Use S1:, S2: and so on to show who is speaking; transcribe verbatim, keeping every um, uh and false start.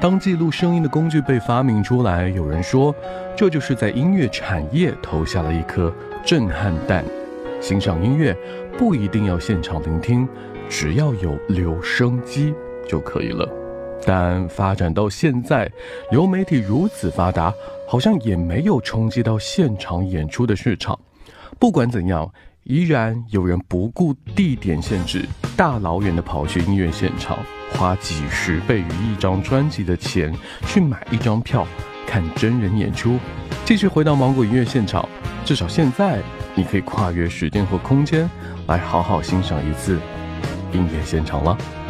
S1: 当记录声音的工具被发明出来，有人说这就是在音乐产业投下了一颗震撼弹。欣赏音乐不一定要现场聆听，只要有留声机就可以了。但发展到现在，流媒体如此发达，好像也没有冲击到现场演出的市场。不管怎样，依然有人不顾地点限制，大老远的跑去音乐现场，花几十倍于一张专辑的钱去买一张票看真人演出。继续回到芒果音乐现场，至少现在你可以跨越时间和空间来好好欣赏一次音乐现场了。